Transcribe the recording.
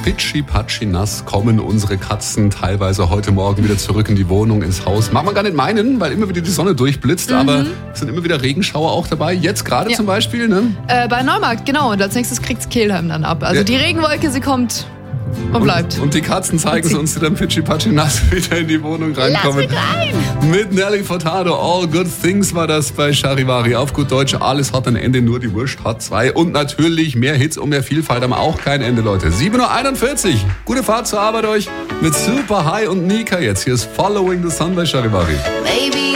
pitschi-patschi nass kommen unsere Katzen teilweise heute Morgen wieder zurück in die Wohnung, ins Haus. Mag man gar nicht meinen, weil immer wieder die Sonne durchblitzt, aber es sind immer wieder Regenschauer auch dabei. Jetzt gerade zum Beispiel, ne? Bei Neumarkt, genau. Und als nächstes kriegt's Kelheim dann ab. Also die Regenwolke, sie kommt und bleibt. Und die Katzen zeigen es uns, die dann pitschi-patschi nass wieder in die Wohnung reinkommen. Lass mich rein! Mit Nelly Furtado, All Good Things war das bei Charivari. Auf gut Deutsch, alles hat ein Ende, nur die Wurst hat zwei. Und natürlich mehr Hits und mehr Vielfalt haben auch kein Ende, Leute. 7.41 Uhr. Gute Fahrt zur Arbeit euch mit Super High und Nika jetzt. Hier ist Following the Sun bei Charivari. Baby.